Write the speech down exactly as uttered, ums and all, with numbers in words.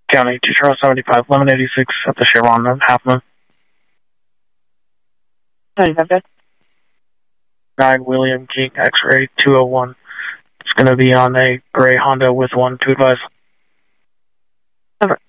County, two Charles seventy-five, eleven eighty-six at the Chevron of Half Moon. seventy-five, good. nine William King, X-ray two oh one. It's going to be on a gray Honda with one to advise. Over.